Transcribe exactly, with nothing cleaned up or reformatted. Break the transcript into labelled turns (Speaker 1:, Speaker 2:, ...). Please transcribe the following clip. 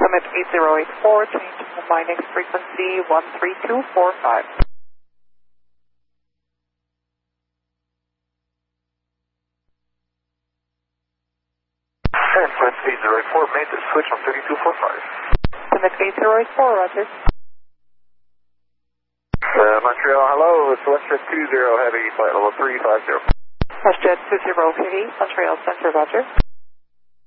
Speaker 1: Summit eight zero eight four, change to my next frequency one three two four five.
Speaker 2: And Summit eight zero eight four, made the switch on three two four five.
Speaker 1: Summit eight zero eight four, roger.
Speaker 2: Uh, Montreal, hello, it's WestJet two zero Heavy, flight level three five zero.
Speaker 1: WestJet two zero Heavy, Montreal Center, roger.